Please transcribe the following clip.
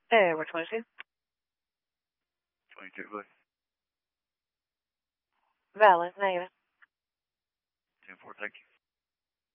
We're 22. 22, please. Valid, Navy. 10-4, thank you.